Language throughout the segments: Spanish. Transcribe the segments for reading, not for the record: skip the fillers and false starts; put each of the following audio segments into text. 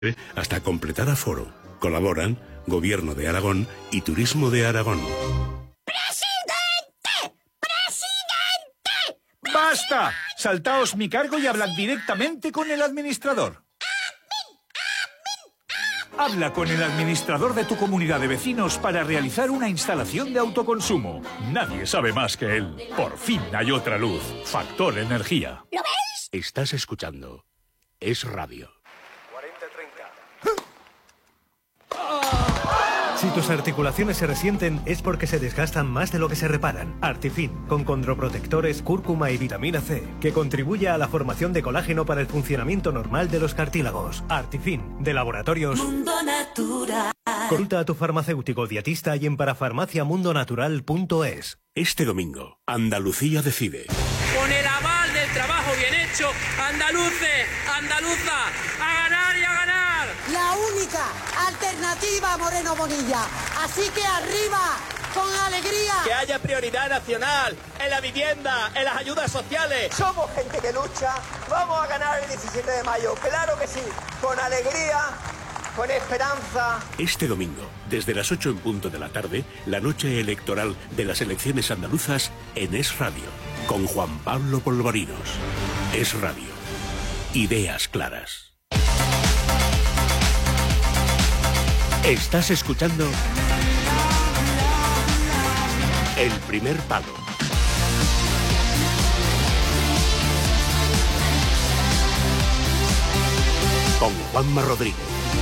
hasta completar aforo. Colaboran Gobierno de Aragón y Turismo de Aragón. ¡Presidente! ¡Presidente! ¡Basta! Saltaos mi cargo y hablad directamente con el administrador. Habla con el administrador de tu comunidad de vecinos para realizar una instalación de autoconsumo. Nadie sabe más que él. Por fin hay otra luz. Factor Energía. ¿Lo veis? Estás escuchando Es Radio. 40-30. Si tus articulaciones se resienten es porque se desgastan más de lo que se reparan. Artifin, con condroprotectores, cúrcuma y vitamina C, que contribuye a la formación de colágeno para el funcionamiento normal de los cartílagos. Artifin, de Laboratorios Mundo Natural. Consulta a tu farmacéutico dietista y en parafarmaciamundonatural.es. Este domingo, Andalucía decide. Con el aval del trabajo bien hecho, andaluces, andaluza, a ganar y a ganar. La única alternativa a Moreno Bonilla. Así que arriba, con alegría. Que haya prioridad nacional en la vivienda, en las ayudas sociales. Somos gente que lucha. Vamos a ganar el 17 de mayo. Claro que sí. Con alegría, con esperanza. Este domingo, desde las 8 en punto de la tarde, la noche electoral de las elecciones andaluzas en Es Radio, con Juan Pablo Polvorinos. Es Radio. Ideas claras. Estás escuchando El Primer Palo. Con Juanma Rodríguez.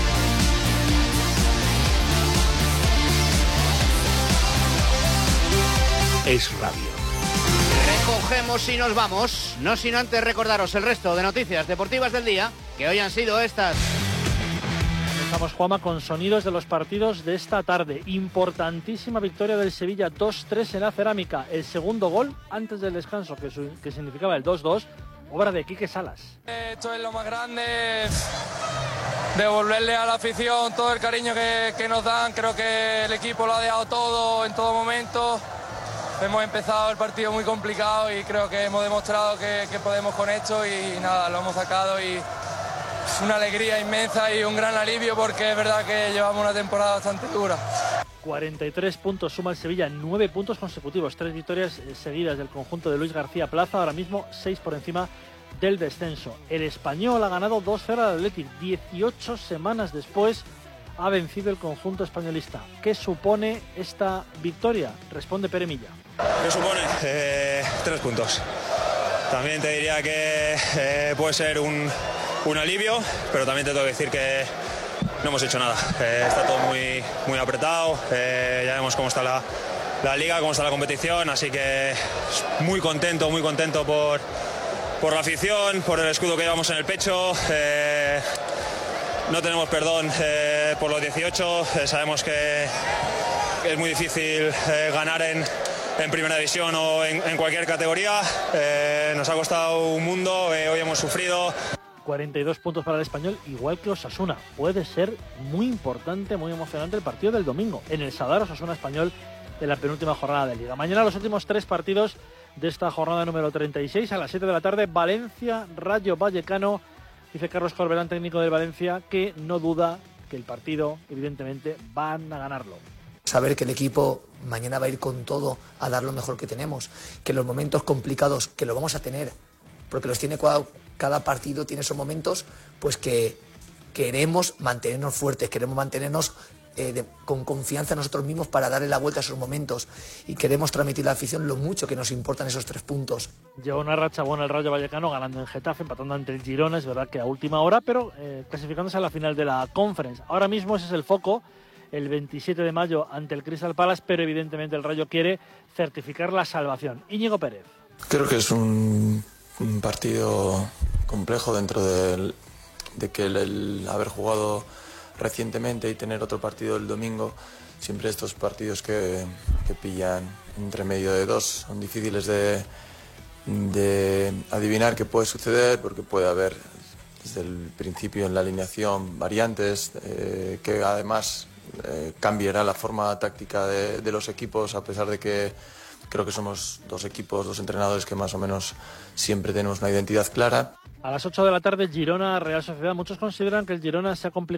Es Radio. Recogemos y nos vamos, no sin antes recordaros el resto de noticias deportivas del día, que hoy han sido estas. Estamos, Juanma, con sonidos de los partidos de esta tarde. Importantísima victoria del Sevilla, 2-3 en la Cerámica. El segundo gol antes del descanso, que significaba el 2-2, obra de Quique Salas. Esto es lo más grande, devolverle a la afición todo el cariño que nos dan. Creo que el equipo lo ha dejado todo en todo momento. Hemos empezado el partido muy complicado y creo que hemos demostrado que podemos con esto y nada, lo hemos sacado y es una alegría inmensa y un gran alivio porque es verdad que llevamos una temporada bastante dura. 43 puntos suma el Sevilla en 9 puntos consecutivos, 3 victorias seguidas del conjunto de Luis García Plaza, ahora mismo 6 por encima del descenso. El Español ha ganado 2-0 al Athletic, 18 semanas después ha vencido el conjunto españolista. ¿Qué supone esta victoria? Responde Pere Milla. ¿Qué supone? 3 puntos. También te diría que puede ser un alivio, pero también te tengo que decir que no hemos hecho nada. Está todo muy apretado, ya vemos cómo está la liga, cómo está la competición, así que muy contento por la afición, por el escudo que llevamos en el pecho. No tenemos perdón por los 18, sabemos que es muy difícil ganar en primera división o en cualquier categoría. Nos ha costado un mundo, hoy hemos sufrido. 42 puntos para el Español, igual que Osasuna. Puede ser muy importante, muy emocionante el partido del domingo en el Sadar Osasuna Español de la penúltima jornada de Liga. Mañana los últimos 3 partidos de esta jornada número 36 a las 7 de la tarde. Valencia, Rayo Vallecano. Dice Carlos Corberán, técnico del Valencia, que no duda que el partido, evidentemente, van a ganarlo. Saber que el equipo mañana va a ir con todo a dar lo mejor que tenemos, que los momentos complicados, que lo vamos a tener, porque los tiene cada partido, tiene esos momentos, pues que queremos mantenernos fuertes, queremos mantenernos con confianza en nosotros mismos para darle la vuelta a esos momentos y queremos transmitir a la afición lo mucho que nos importan esos 3 puntos. Lleva una racha buena el Rayo Vallecano, ganando en Getafe, empatando ante el Girona, es verdad que a última hora, pero clasificándose a la final de la Conference. Ahora mismo ese es el foco, el 27 de mayo ante el Crystal Palace, pero evidentemente el Rayo quiere certificar la salvación. Íñigo Pérez. Creo que es un partido complejo dentro de que el haber jugado recientemente y tener otro partido el domingo, siempre estos partidos que pillan entre medio de dos son difíciles de adivinar qué puede suceder, porque puede haber desde el principio en la alineación variantes que además cambiará la forma táctica de los equipos, a pesar de que creo que somos dos equipos, dos entrenadores que más o menos siempre tenemos una identidad clara. A las 8 de la tarde, Girona, Real Sociedad. Muchos consideran que el Girona se ha complicado